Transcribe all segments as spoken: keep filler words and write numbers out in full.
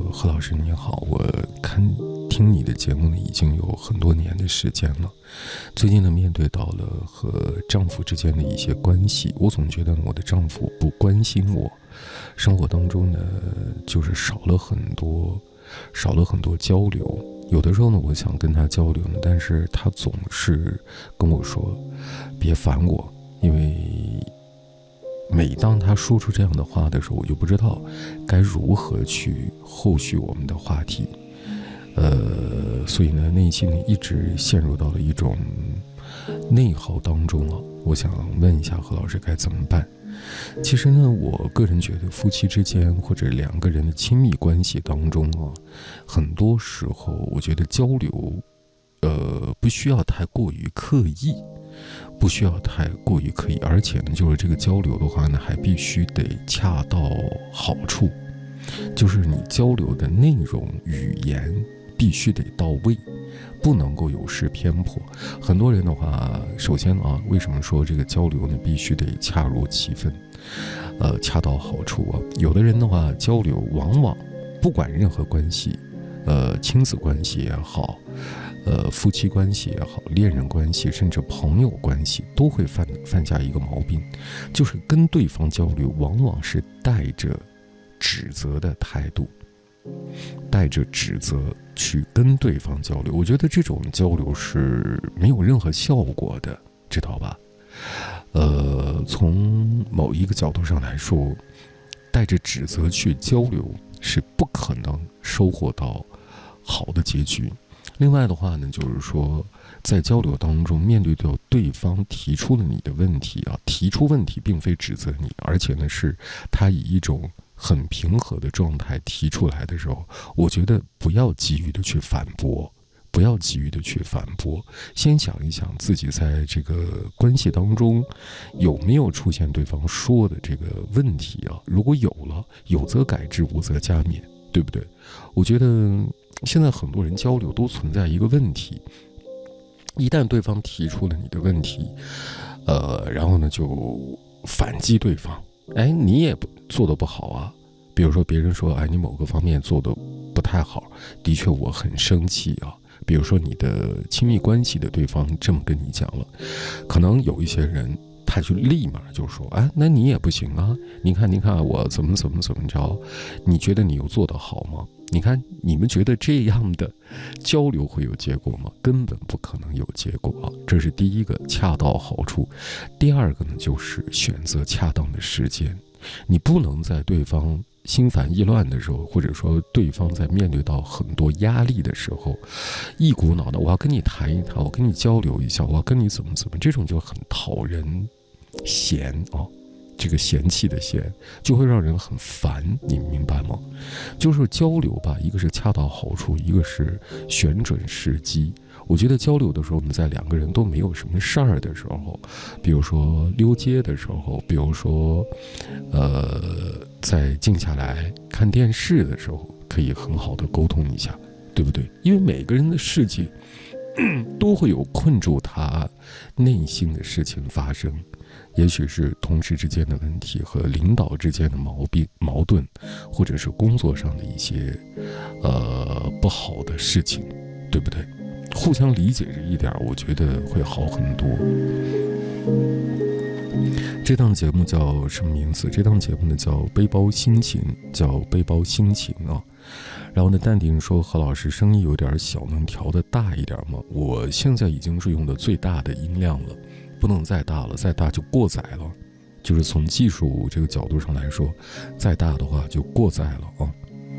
何老师你好，我看听你的节目呢已经有很多年的时间了，最近呢面对到了和丈夫之间的一些关系，我总觉得我的丈夫不关心我，生活当中呢就是少了很多少了很多交流，有的时候呢我想跟他交流呢，但是他总是跟我说别烦我，因为每当他说出这样的话的时候，我就不知道该如何去后续我们的话题，呃，所以呢，内心呢一直陷入到了一种内耗当中啊。我想问一下何老师该怎么办？其实呢，我个人觉得夫妻之间或者两个人的亲密关系当中啊，很多时候我觉得交流，呃，不需要太过于刻意。不需要太过于刻意，而且呢，就是这个交流的话呢，还必须得恰到好处，就是你交流的内容、语言必须得到位，不能够有失偏颇。很多人的话，首先啊，为什么说这个交流呢，必须得恰如其分，呃，恰到好处啊？有的人的话，交流往往不管任何关系，呃，亲子关系也好。呃，夫妻关系也好，恋人关系，甚至朋友关系，都会犯犯下一个毛病，就是跟对方交流，往往是带着指责的态度，带着指责去跟对方交流。我觉得这种交流是没有任何效果的，知道吧？呃，从某一个角度上来说，带着指责去交流是不可能收获到好的结局。另外的话呢，就是说在交流当中，面对到对方提出了你的问题啊，提出问题并非指责你，而且呢是他以一种很平和的状态提出来的时候，我觉得不要急于的去反驳，不要急于的去反驳，先想一想自己在这个关系当中有没有出现对方说的这个问题啊？如果有了，有则改之，无则加勉，对不对？我觉得现在很多人交流都存在一个问题，一旦对方提出了你的问题，呃，然后呢就反击对方，哎，你也做得不好啊。比如说别人说，哎，你某个方面做得不太好，的确我很生气啊。比如说你的亲密关系的对方这么跟你讲了，可能有一些人他就立马就说，哎，那你也不行啊，你看你看我怎么怎么怎么着，你觉得你有做得好吗？你看你们觉得这样的交流会有结果吗？根本不可能有结果啊！这是第一个，恰到好处。第二个呢，就是选择恰当的时间。你不能在对方心烦意乱的时候，或者说对方在面对到很多压力的时候，一股脑的我要跟你谈一谈，我跟你交流一下，我要跟你怎么怎么，这种就很讨人嫌啊。这个嫌弃的嫌就会让人很烦，你明白吗？就是交流吧，一个是恰到好处，一个是选准时机。我觉得交流的时候，我们在两个人都没有什么事儿的时候，比如说溜街的时候，比如说呃在静下来看电视的时候，可以很好的沟通一下，对不对？因为每个人的世界都会有困住他内心的事情发生，也许是同事之间的问题和领导之间的毛病矛盾，或者是工作上的一些呃不好的事情，对不对？互相理解这一点，我觉得会好很多。这档节目叫什么名字？这档节目呢叫背包心情，叫背包心情啊。然后呢，淡定说何老师声音有点小，能调得大一点吗？我现在已经是用的最大的音量了，不能再大了，再大就过载了。就是从技术这个角度上来说，再大的话就过载了啊。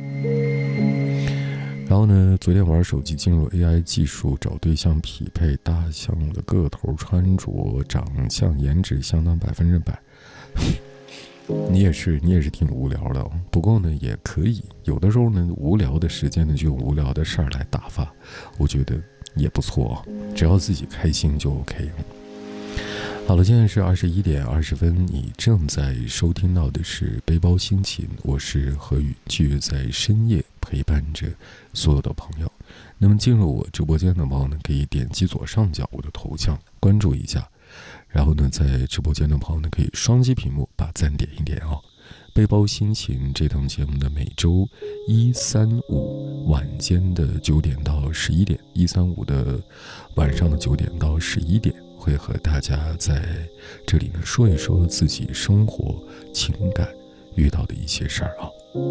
然后呢，昨天玩手机进入 A I 技术找对象匹配，大象的个头、穿着、长相、颜值相当百分之百。你也是，你也是挺无聊的，不过呢，也可以有的时候呢，无聊的时间呢，就用无聊的事儿来打发，我觉得也不错，只要自己开心就 OK 了。好了，现在是二十一点二十分，你正在收听到的是背包心情，我是何宇，继续在深夜陪伴着所有的朋友。那么进入我直播间的朋友呢，可以点击左上角我的头像关注一下，然后呢，在直播间的朋友呢，可以双击屏幕把赞点一点啊、哦。 背包心情这档节目的每周一三五晚间的九点到十一点，一三五的晚上的九点到十一点，会和大家在这里呢说一说自己生活情感遇到的一些事儿啊。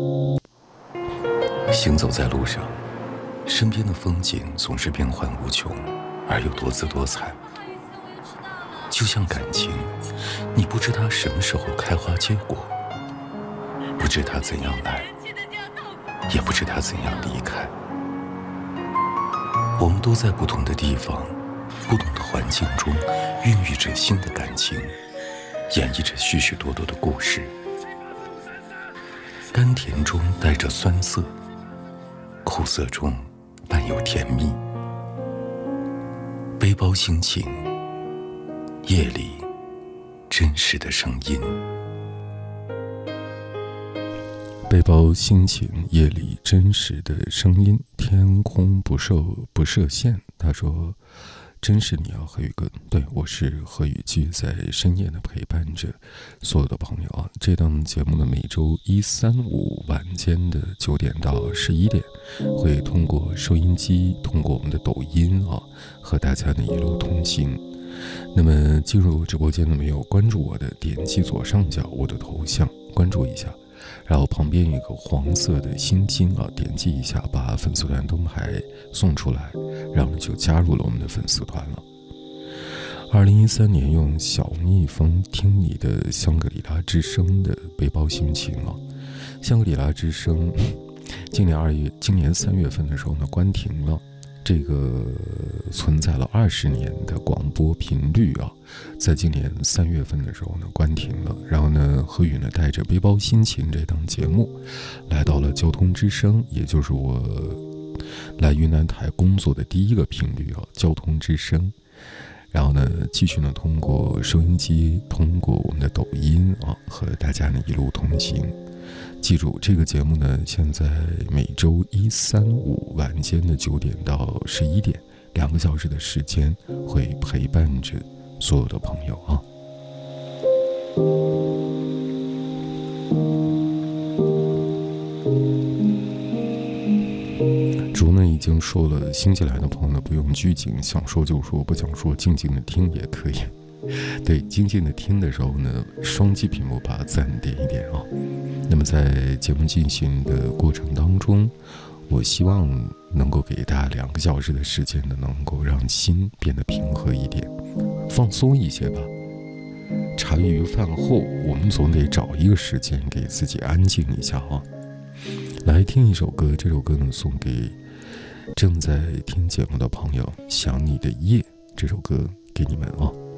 行走在路上，身边的风景总是变幻无穷，而又多姿多彩。就像感情，你不知它什么时候开花结果，不知它怎样来，也不知它怎样离开。我们都在不同的地方，不同的环境中，孕育着新的感情，演绎着许许多多的故事。甘甜中带着酸涩，苦涩中伴有甜蜜。背包心情，夜里真实的声音。 背包心情，夜里真实的声音。天空不受不设限，他说真是你啊，何宇哥。对，我是何宇，继续在深夜的陪伴着所有的朋友啊。这档节目呢，每周一三五晚间的九点到十一点，会通过收音机，通过我们的抖音啊，和大家呢一路同行。那么进入直播间的没有关注我的，点击左上角我的头像关注一下，然后旁边有一个黄色的心经啊，点击一下，把粉丝团灯牌送出来，然后就加入了我们的粉丝团了。二零一三年用小蜜蜂听你的香格里拉之声的背包心情啊，香格里拉之声今年二月今年三月份的时候呢关停了，这个存在了二十年的广播频率啊，在今年三月份的时候呢关停了。然后呢，何宇呢带着背包心情这档节目，来到了交通之声，也就是我来云南台工作的第一个频率啊，交通之声。然后呢，继续呢通过收音机，通过我们的抖音啊，和大家呢一路同行。记住，这个节目呢，现在每周一三五晚间的九点到十一点，两个小时的时间会陪伴着所有的朋友啊。竹呢已经说了，新进来的朋友呢不用拘谨，想说就说，不想说静静的听也可以。对，静静的听的时候呢，双击屏幕把赞点一点啊。那么在节目进行的过程当中，我希望能够给大家两个小时的时间呢，能够让心变得平和一点，放松一些吧。茶余饭后，我们总得找一个时间给自己安静一下啊。来听一首歌，这首歌呢送给正在听节目的朋友，想你的夜，这首歌给你们啊。